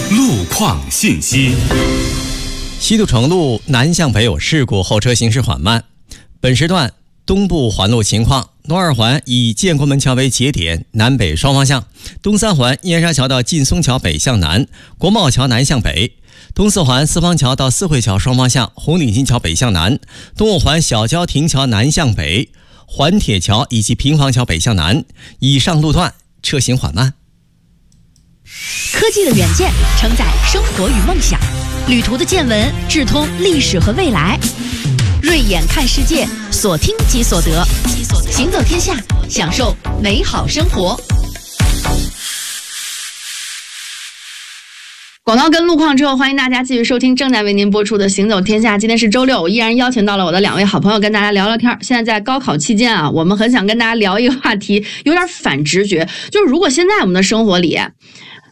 路况信息。 西土城路南向北有事故，后车行驶缓慢。本时段东部环路情况：东二环以建国门桥为节点，南北双方向；东三环燕莎桥到劲松桥北向南，国贸桥南向北；东四环四方桥到四惠桥双方向，红领巾桥北向南；东五环小郊亭桥南向北，环铁桥以及平房桥北向南。以上路段车行缓慢。 科技的远见承载生活与梦想，旅途的见闻智通历史和未来。锐眼看世界，所听即所得，行走天下，享受美好生活。 广告跟路况之后，欢迎大家继续收听正在为您播出的《行走天下》。今天是周六，我依然邀请到了我的2位好朋友跟大家聊聊天。现在在高考期间啊，我们很想跟大家聊一个话题，有点反直觉，就是如果现在我们的生活里，